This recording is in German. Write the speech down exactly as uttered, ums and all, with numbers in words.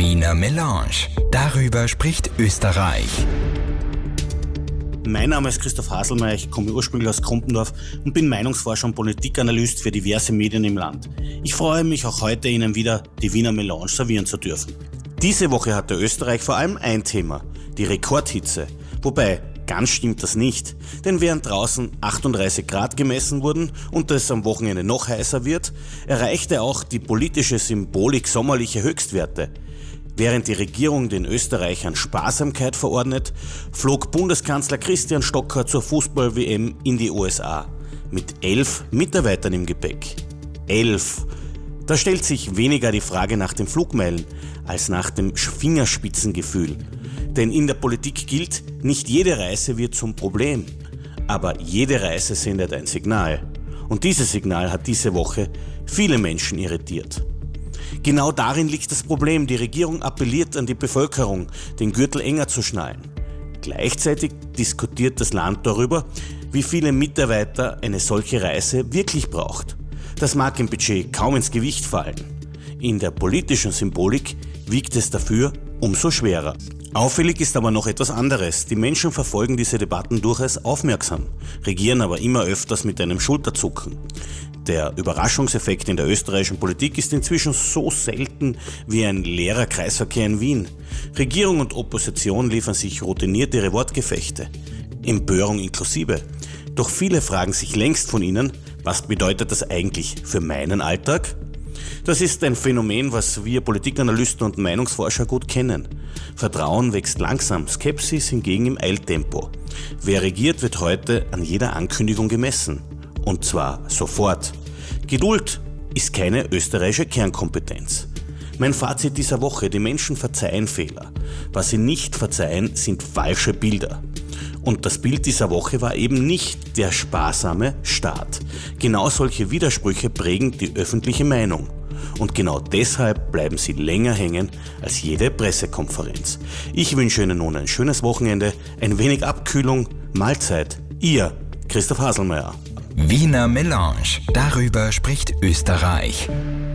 Wiener Melange. Darüber spricht Österreich. Mein Name ist Christoph Haselmeier, ich komme ursprünglich aus Krumpendorf und bin Meinungsforscher und Politikanalyst für diverse Medien im Land. Ich freue mich auch heute, Ihnen wieder die Wiener Melange servieren zu dürfen. Diese Woche hatte Österreich vor allem ein Thema, die Rekordhitze. Wobei, ganz stimmt das nicht, denn während draußen achtunddreißig Grad gemessen wurden und es am Wochenende noch heißer wird, erreichte auch die politische Symbolik sommerliche Höchstwerte. Während die Regierung den Österreichern Sparsamkeit verordnet, flog Bundeskanzler Christian Stocker zur Fußball-W M in die U S A mit elf Mitarbeitern im Gepäck. Elf! Da stellt sich weniger die Frage nach den Flugmeilen als nach dem Fingerspitzengefühl. Denn in der Politik gilt, nicht jede Reise wird zum Problem, aber jede Reise sendet ein Signal. Und dieses Signal hat diese Woche viele Menschen irritiert. Genau darin liegt das Problem. Die Regierung appelliert an die Bevölkerung, den Gürtel enger zu schnallen. Gleichzeitig diskutiert das Land darüber, wie viele Mitarbeiter eine solche Reise wirklich braucht. Das mag im Budget kaum ins Gewicht fallen. In der politischen Symbolik wiegt es dafür umso schwerer. Auffällig ist aber noch etwas anderes. Die Menschen verfolgen diese Debatten durchaus aufmerksam, regieren aber immer öfters mit einem Schulterzucken. Der Überraschungseffekt in der österreichischen Politik ist inzwischen so selten wie ein leerer Kreisverkehr in Wien. Regierung und Opposition liefern sich routiniert ihre Wortgefechte, Empörung inklusive. Doch viele fragen sich längst von ihnen, was bedeutet das eigentlich für meinen Alltag? Das ist ein Phänomen, was wir Politikanalysten und Meinungsforscher gut kennen. Vertrauen wächst langsam, Skepsis hingegen im Eiltempo. Wer regiert, wird heute an jeder Ankündigung gemessen. Und zwar sofort. Geduld ist keine österreichische Kernkompetenz. Mein Fazit dieser Woche: Die Menschen verzeihen Fehler. Was sie nicht verzeihen, sind falsche Bilder. Und das Bild dieser Woche war eben nicht der sparsame Staat. Genau solche Widersprüche prägen die öffentliche Meinung. Und genau deshalb bleiben sie länger hängen als jede Pressekonferenz. Ich wünsche Ihnen nun ein schönes Wochenende, ein wenig Abkühlung, Mahlzeit. Ihr, Christoph Haselmeier. Wiener Melange. Darüber spricht Österreich.